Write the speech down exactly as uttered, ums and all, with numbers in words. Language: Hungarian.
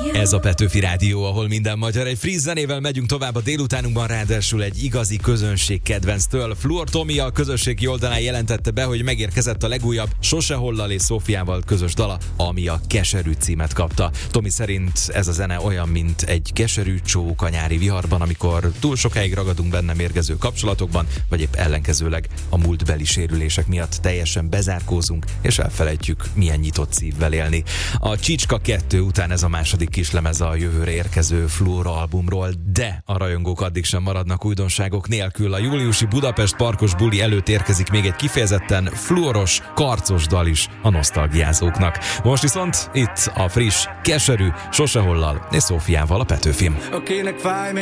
Ez a Petőfi Rádió, ahol minden magyar. Egy friss zenével megyünk tovább a délutánunkban, ráadásul egy igazi közönség kedvenctől. Fluor Tomi a közösségi oldalán jelentette be, hogy megérkezett a legújabb Sose Hollal és Szófiával közös dala, ami a Keserű címet kapta. Tomi szerint ez a zene olyan, mint egy keserű csók a nyári viharban, amikor túl sokáig ragadunk benne mérgező kapcsolatokban, vagy épp ellenkezőleg a múltbeli sérülések miatt teljesen bezárkózunk, és elfelejtjük, milyen nyitott szívvel élni. A Csicska kettő után ez a második kislemez a jövőre érkező Fluor albumról, de a rajongók addig sem maradnak újdonságok nélkül. A júliusi Budapest parkos buli előtt érkezik még egy kifejezetten fluoros, karcos dal is a nosztalgiázóknak. Most viszont itt a friss, keserű Sose Hollal és Szófiával a Petőfim. Akinek fáj